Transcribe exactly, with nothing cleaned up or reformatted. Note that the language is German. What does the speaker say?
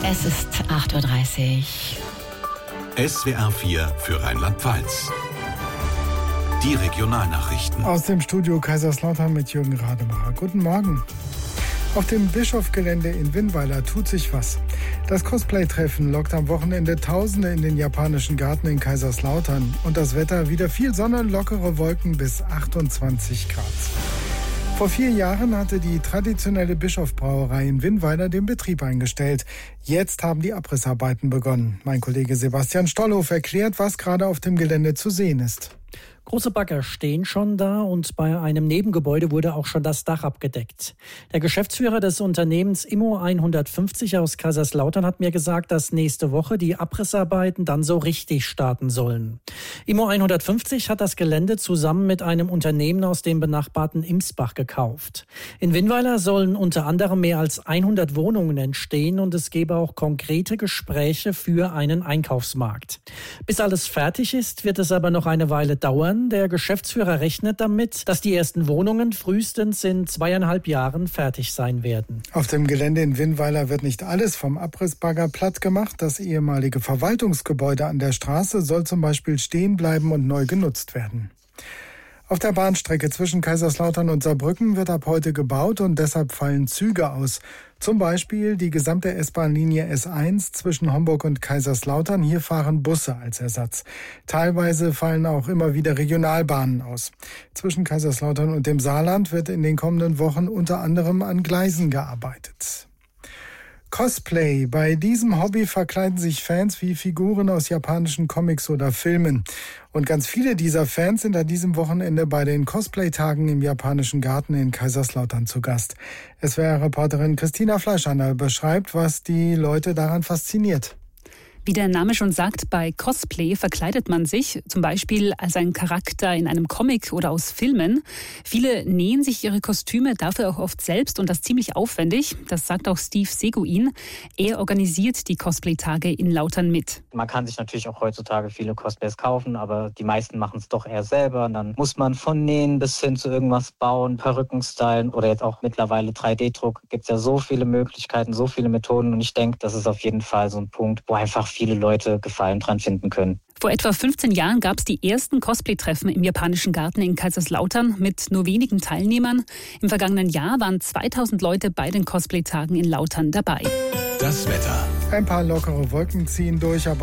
Es ist acht Uhr dreißig. S W R vier für Rheinland-Pfalz. Die Regionalnachrichten. Aus dem Studio Kaiserslautern mit Jürgen Rademacher. Guten Morgen. Auf dem Bischofgelände in Winnweiler tut sich was. Das Cosplay-Treffen lockt am Wochenende Tausende in den japanischen Garten in Kaiserslautern. Und das Wetter wieder viel Sonne, lockere Wolken bis achtundzwanzig Grad. Vor vier Jahren hatte die traditionelle Bischof-Brauerei in Winnweiler den Betrieb eingestellt. Jetzt haben die Abrissarbeiten begonnen. Mein Kollege Sebastian Stollhof erklärt, was gerade auf dem Gelände zu sehen ist. Große Bagger stehen schon da und bei einem Nebengebäude wurde auch schon das Dach abgedeckt. Der Geschäftsführer des Unternehmens Immo hundertfünfzig aus Kaiserslautern hat mir gesagt, dass nächste Woche die Abrissarbeiten dann so richtig starten sollen. Immo hundertfünfzig hat das Gelände zusammen mit einem Unternehmen aus dem benachbarten Imsbach gekauft. In Winnweiler sollen unter anderem mehr als hundert Wohnungen entstehen und es gebe auch konkrete Gespräche für einen Einkaufsmarkt. Bis alles fertig ist, wird es aber noch eine Weile dauern. Der Geschäftsführer rechnet damit, dass die ersten Wohnungen frühestens in zweieinhalb Jahren fertig sein werden. Auf dem Gelände in Winnweiler wird nicht alles vom Abrissbagger platt gemacht. Das ehemalige Verwaltungsgebäude an der Straße soll zum Beispiel stehen bleiben und neu genutzt werden. Auf der Bahnstrecke zwischen Kaiserslautern und Saarbrücken wird ab heute gebaut und deshalb fallen Züge aus. Zum Beispiel die gesamte S-Bahn-Linie S eins zwischen Homburg und Kaiserslautern. Hier fahren Busse als Ersatz. Teilweise fallen auch immer wieder Regionalbahnen aus. Zwischen Kaiserslautern und dem Saarland wird in den kommenden Wochen unter anderem an Gleisen gearbeitet. Cosplay. Bei diesem Hobby verkleiden sich Fans wie Figuren aus japanischen Comics oder Filmen. Und ganz viele dieser Fans sind an diesem Wochenende bei den Cosplay-Tagen im japanischen Garten in Kaiserslautern zu Gast. S W R-Reporterin Christina Fleischhander beschreibt, was die Leute daran fasziniert. Wie der Name schon sagt, bei Cosplay verkleidet man sich, zum Beispiel als ein Charakter in einem Comic oder aus Filmen. Viele nähen sich ihre Kostüme dafür auch oft selbst und das ziemlich aufwendig. Das sagt auch Steve Seguin. Er organisiert die Cosplay-Tage in Lautern mit. Man kann sich natürlich auch heutzutage viele Cosplays kaufen, aber die meisten machen es doch eher selber. Und dann muss man von Nähen bis hin zu irgendwas bauen, Perücken stylen oder jetzt auch mittlerweile drei D Druck. Gibt es ja so viele Möglichkeiten, so viele Methoden und ich denke, das ist auf jeden Fall so ein Punkt, wo einfach viele Leute Gefallen dran finden können. Vor etwa fünfzehn Jahren gab es die ersten Cosplay-Treffen im japanischen Garten in Kaiserslautern mit nur wenigen Teilnehmern. Im vergangenen Jahr waren zweitausend Leute bei den Cosplay-Tagen in Lautern dabei. Das Wetter. Ein paar lockere Wolken ziehen durch, aber